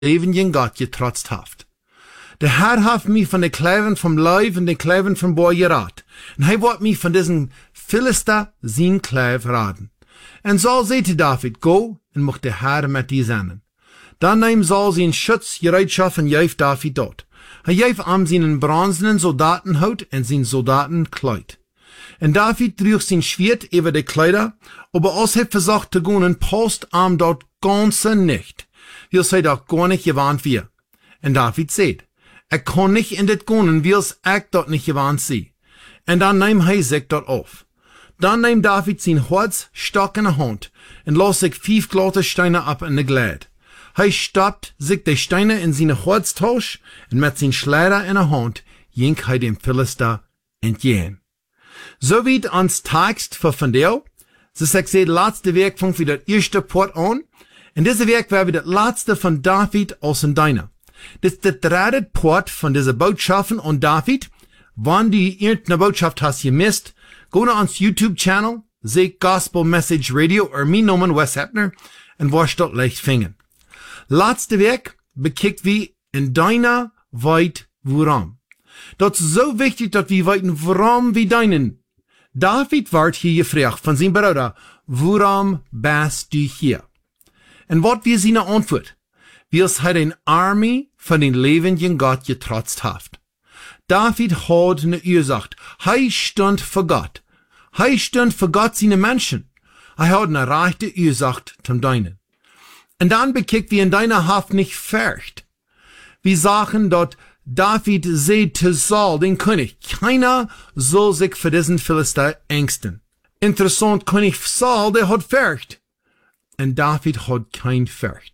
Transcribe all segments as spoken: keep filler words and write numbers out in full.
levendigen Gott getrotzt haft. Der Herr hat mich von den Kleven vom Leib und den Kleven vom Boer gerat. Und er wird mich von diesen Philister sein Klev raten. Und so sagte David, go, und mocht der Herr mit dir senden. Dann nahm Saul sein Schutz, Gereitschaft und jäf David dort. Er jäf am seinen bronzenen Soldatenhaut und sein Soldatenkleid. Und David trug sein Schwert über die Kleider, aber als er versucht zu gehen, passt am dort ganze nicht. Wir sei dort gar nicht gewarnt wir. Und David sagt, er kann nicht in dit gehen, wie es ich dort nicht gewarnt sie. Und dann nahm er sich dort auf. Dann nahm David sein Holzstock in der Hand und las sich fünf glatte Steine ab in der Gleit. Er stappt sich die Steine in seine Holztausch und mit sein Schleider in der Hand ging er dem Philister entgegen. So wie ans Text für von der, so sagt sie, das letzte Werk fängt wie das erste Port an, und dieses Werk war wie das letzte von David aus in deiner. Das ist der dritte Port von dieser Botschaften und David. Wann du irgendeine Botschaft hast gemisst, go na ans YouTube-Channel, seh Gospel Message Radio oder mein Name Wes Heppner und wirst dort leicht finden. Letzte Werk bekickt wie in deiner weit woran. Das ist so wichtig, dass wir weiten woran wie deinen. David ward hier gefragt von seinem Bruder, woran bist du hier? Und was wir seine Antwort? Wie es hat eine Armee von den lebendigen Gott getrotzt haft. David hat eine Ursache. Er stand für Gott. Er stand für Gott seine Menschen. Er hat eine rechte Ursache zum Deinen. Und dann bekickt wir in deiner Haft nicht fürcht. Wir sagen dort, David sagt zu Saul, den König, keiner soll sich für diesen Philister ängsten. Interessant, König Saul, der hat Furcht. Und David hat kein Furcht.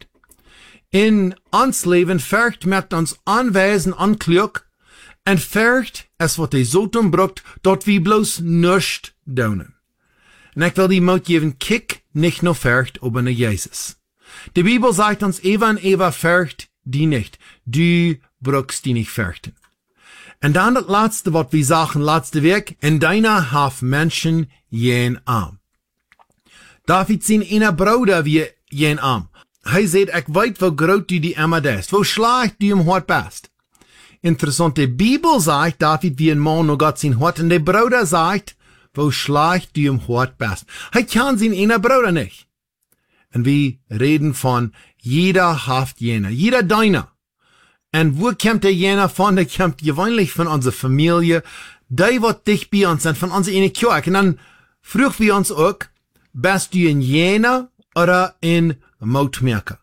In uns Leben Furcht macht uns anweisen anklug, und Furcht, es wird die Sotum brucht, dort wie bloß nischt daunen. Und ich will die Mut geben, kick nicht nur Furcht, aber nur Jesus. Die Bibel sagt uns, Eva und Eva furcht die nicht. Du brauchst die nicht fürchten. Und dann das letzte, was wir sagen, letzte Werk, in deiner Haft Menschen jen arm. David sehen einer Bruder wie jen arm. Er sagt, ich weiß, wo groß du die Emma bist, wo schlecht du im Hort bist. Interessant, die Bibel sagt, David wie ein Mann nur Gott sein Hort, und der Bruder sagt, wo schlecht du im Hort bist. Er kann sehen einer Bruder nicht. Und wir reden von jeder Haft jener, jeder deiner. Und wo kommt der jener von? Der kommt gewöhnlich von unserer Familie. Die wird dich bei uns sind, von unserer eine Kirche. Und dann fragen wir uns auch, bist du in jener oder in Mutmerker?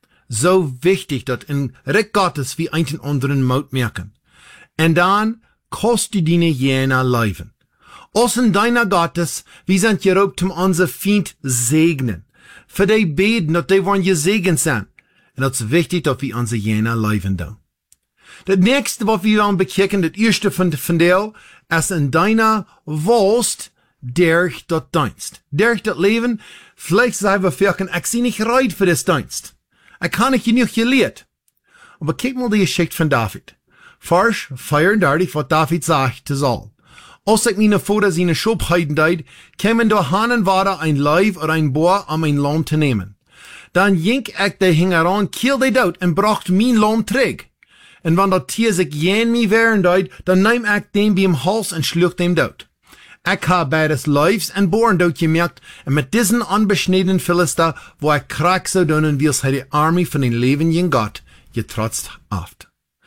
So wichtig, dass in Recht Gottes wir einen anderen Mut merken. Und dann kostet du deine jener Leben. Aus in deiner Gottes, wir sind gerobt, um unser Feind segnen. Für die beten, dass die wollen gesegnet sein. Und das ist wichtig, dass wir unsere jener Leben da. Das nächste, was wir wollen bekicken, das erste von, von der, ist in deiner Wurst, durch das Dienst. Durch das Leben, vielleicht sagen wir vielleicht, ich sehe nicht reit für das Dienst. Ich kann nicht genug gelehrt. Aber kick mal die Geschichte von David. Vers vierunddreißig, was David sagt zu Saul. Als ich meine Vater seine Schubheiten deid, kämen da Hanen war ein Leib oder ein Bohr, um ein Lohn zu nehmen. Dann jink ich de hingeran, kiel de dort und bracht mein Lohn träg. Und wenn das Tier sich jen mi wehren deid, dann nehm ich dem beim Hals und schluck dem dort. Ich hab beides Leibs und Bohren dort gemerkt, und mit diesen unbeschnittenen Philister, wo ich krank so dünnen, wie es die Armee von den lebendigen Gott getrotzt haft.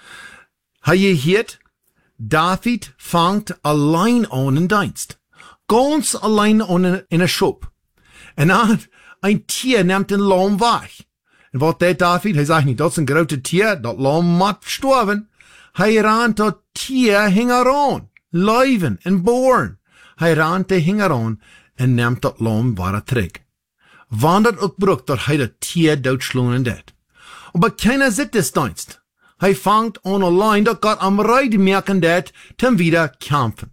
Ha je hiert? David fangt allein an in Dienst. Ganz allein an in a Schub. Und dann ein Tier nimmt den Lamm weg. Und was der David? Er sagt nicht, das ist ein großes Tier, das Lamm muss sterben. Er rannt das Tier hingeran, Leuven und Bohren. Er rannt der hingeran und nimmt das Lamm war er träg. Wandert auch brucht, dass er das Tier dort schlungen det. Aber keiner sieht das Dienst. Er fangt an allein, dass Gott am Reid merken det, zum wieder kämpfen.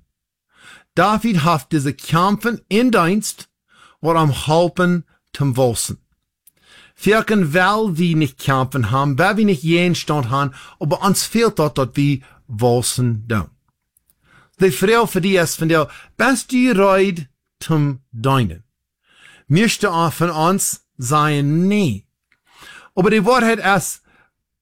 David hat diese Kämpfen in Dienst, oder am Halpen zum Wolsen. Wirken, weil wir nicht kämpfen haben, weil wir nicht jeden Stand haben, aber uns fehlt dort, dass wir Wolsen da. Die Frau für die ist von der, bist du reid zum Deinen? Möchte auch von uns sein, nee. Aber die Wahrheit ist,